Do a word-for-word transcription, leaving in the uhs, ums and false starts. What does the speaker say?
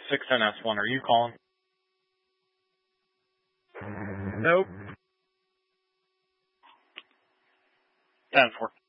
six N S one, are you calling? Nope. ten four.